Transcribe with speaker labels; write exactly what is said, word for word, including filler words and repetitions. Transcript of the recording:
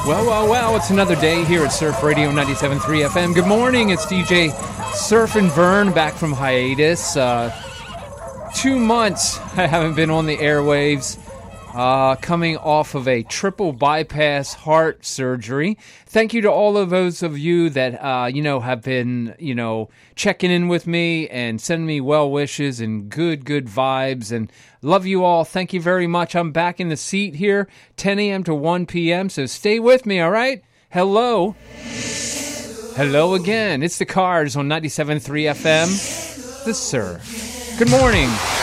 Speaker 1: Well, well, well, it's another day here at Surf Radio ninety-seven point three F M. Good morning, it's D J Surf and Vern back from hiatus. Uh, two months I haven't been on the airwaves, uh, coming off of a triple bypass heart surgery. Thank you to all of those of you that, uh, you know, have been, you know, checking in with me and sending me well wishes and good, good vibes. And love you all. Thank you very much. I'm back in the seat here, ten a.m. to one p.m., so stay with me, all right? Hello. Hello again. It's the Cars on ninety-seven point three F M, The Surf. Good morning.